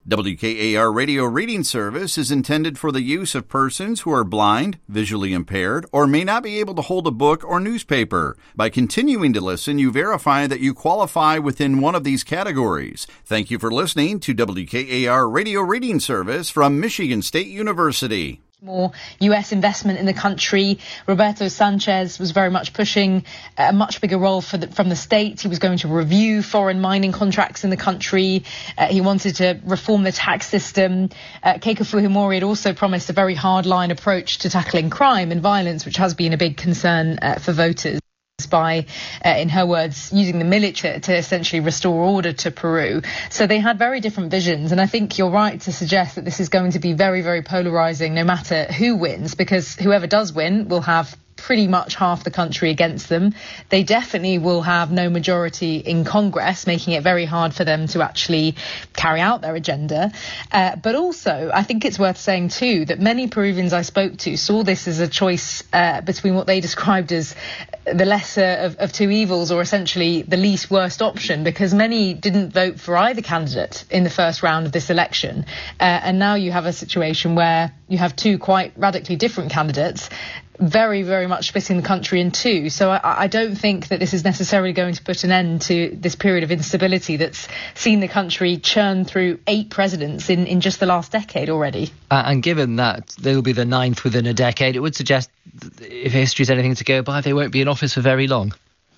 WKAR Radio Reading Service is intended for the use of persons who are blind, visually impaired, or may not be able to hold a book or newspaper. By continuing to listen, you verify that you qualify within one of these categories. Thank you for listening to WKAR Radio Reading Service from Michigan State University. More U.S. investment in the country. Roberto Sanchez was very much pushing a much bigger role from the state. He was going to review foreign mining contracts in the country. He wanted to reform the tax system. Keiko Fujimori had also promised a very hardline approach to tackling crime and violence, which has been a big concern for voters, by, in her words, using the military to essentially restore order to Peru. So they had very different visions. And I think you're right to suggest that this is going to be very, very polarizing no matter who wins, because whoever does win will have pretty much half the country against them. They definitely will have no majority in Congress, making it very hard for them to actually carry out their agenda. But also, I think it's worth saying too that many Peruvians I spoke to saw this as a choice between what they described as the lesser of two evils, or essentially the least worst option, because many didn't vote for either candidate in the first round of this election. And now you have a situation where you have two quite radically different candidates, very, very much splitting the country in two. So I don't think that this is necessarily going to put an end to this period of instability that's seen the country churn through 8 presidents in just the last decade already. And given that they'll be the 9th within a decade, it would suggest, if history's anything to go by, they won't be in office for very long.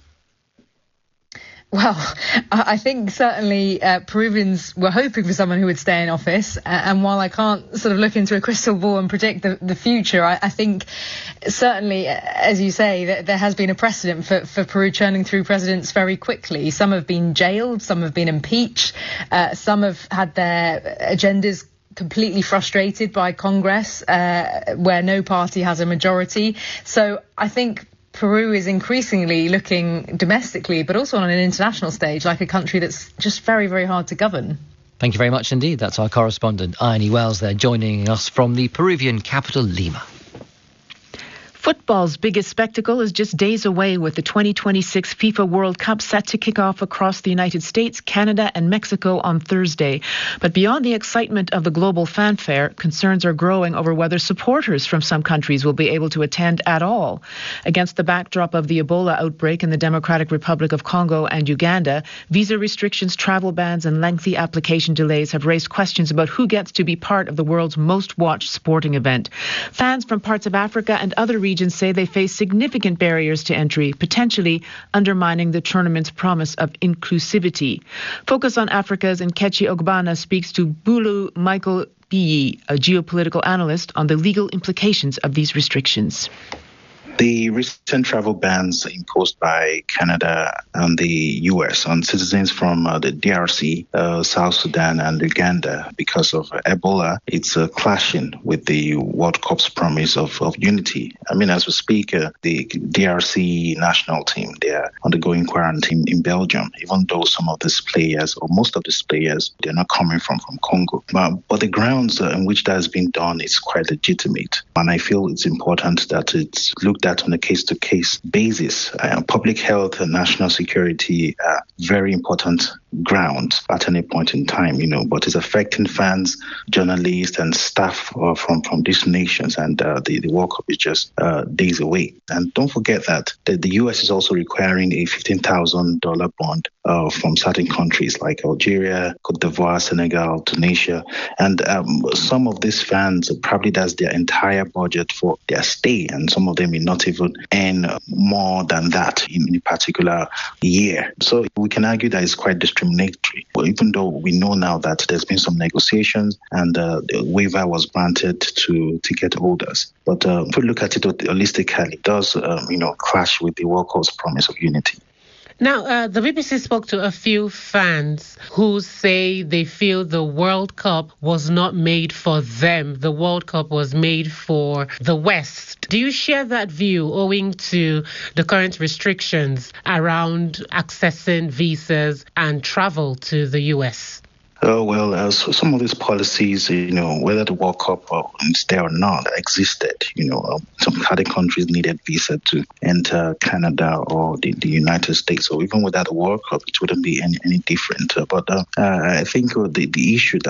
Well, I think certainly Peruvians were hoping for someone who would stay in office. And while I can't sort of look into a crystal ball and predict the future, I think certainly, as you say, that there has been a precedent for Peru churning through presidents very quickly. Some have been jailed, some have been impeached, some have had their agendas completely frustrated by Congress, where no party has a majority. So I think Peru is increasingly looking domestically, but also on an international stage, like a country that's just very, very hard to govern. Thank you very much indeed. That's our correspondent, Ione Wells, there, joining us from the Peruvian capital, Lima. Football's biggest spectacle is just days away, with the 2026 FIFA World Cup set to kick off across the United States, Canada and Mexico on Thursday. But beyond the excitement of the global fanfare, concerns are growing over whether supporters from some countries will be able to attend at all. Against the backdrop of the Ebola outbreak in the Democratic Republic of Congo and Uganda, visa restrictions, travel bans and lengthy application delays have raised questions about who gets to be part of the world's most watched sporting event. Fans from parts of Africa and other regions say they face significant barriers to entry, potentially undermining the tournament's promise of inclusivity. Focus on Africa's Nkechi Ogbana speaks to Bulu Michael Biyi, a geopolitical analyst, on the legal implications of these restrictions. The recent travel bans imposed by Canada and the U.S. on citizens from the DRC, South Sudan and Uganda because of Ebola, it's clashing with the World Cup's promise of unity. I mean, as we speak, the DRC national team, they are undergoing quarantine in Belgium, even though some of these players, or most of these players, they're not coming from Congo. But the grounds in which that has been done is quite legitimate. And I feel it's important that it's looked at on a case-to-case basis. Public health and national security are very important grounds at any point in time, but it's affecting fans, journalists and staff from these nations, and the World Cup is just days away. And don't forget that the U.S. is also requiring a $15,000 bond from certain countries like Algeria, Cote d'Ivoire, Senegal, Tunisia, and some of these fans, probably that's their entire budget for their stay, and some of them may not even earn more than that in a particular year. So we can argue that it's quite discriminatory. But even though we know now that there's been some negotiations and the waiver was granted to ticket holders. But if we look at it holistically, it does, clash with the World Cup's promise of unity. Now, the BBC spoke to a few fans who say they feel the World Cup was not made for them. The World Cup was made for the West. Do you share that view owing to the current restrictions around accessing visas and travel to the US? Some of these policies, whether the World Cup is there or not, existed. Some other countries needed visa to enter Canada or the United States. So even without the World Cup, it wouldn't be any different. But I think the issue